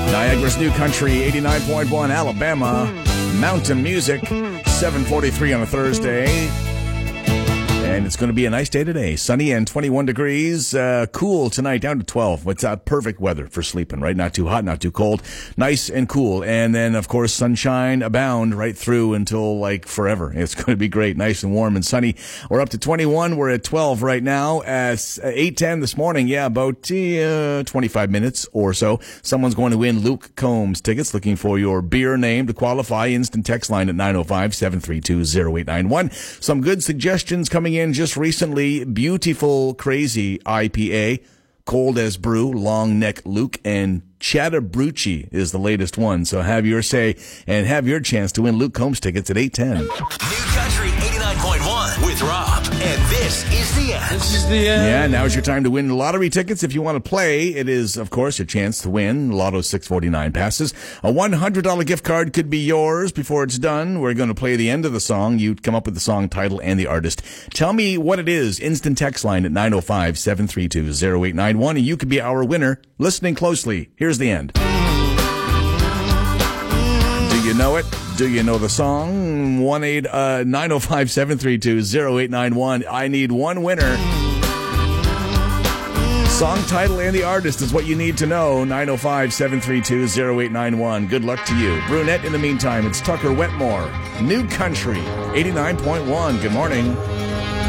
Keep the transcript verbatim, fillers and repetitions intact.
Niagara's New Country, eighty-nine point one, Alabama. Mountain Music, seven forty-three on a Thursday. And it's going to be a nice day today. Sunny and twenty-one degrees. Uh, cool tonight, down to twelve. It's uh, perfect weather for sleeping, right? Not too hot, not too cold. Nice and cool. And then, of course, sunshine abound right through until, like, forever. It's going to be great. Nice and warm and sunny. We're up to twenty-one. We're at twelve right now. At eight ten this morning, yeah, about uh, twenty-five minutes or so. Someone's going to win Luke Combs tickets. Looking for your beer name to qualify. Instant text line at nine oh five, seven three two, oh eight nine one. Some good suggestions coming in just recently. Beautiful Crazy I P A, Cold as Brew, Long Neck Luke, and Chattahoochee is the latest one. So have your say and have your chance to win Luke Combs tickets at eight ten. New Country eighty-nine point one with Rob, and this is the end. This is the end. Yeah, now's your time to win lottery tickets. If you want to play, it is, of course, your chance to win Lotto six forty-nine passes. A one hundred dollars gift card could be yours before it's done. We're going to play the end of the song. You come up with the song title and the artist. Tell me what it is. Instant text line at nine oh five, seven three two, oh eight nine one, and you could be our winner. Listening closely. Here's the end. Do you know it? Do you know the song? one eight uh nine oh five, seven three two, oh eight nine one. I need one winner. Song title and the artist is what you need to know. nine oh five, seven three two, oh eight nine one. Good luck to you. Brunette, in the meantime, it's Tucker Wetmore. New Country, eighty-nine point one. Good morning.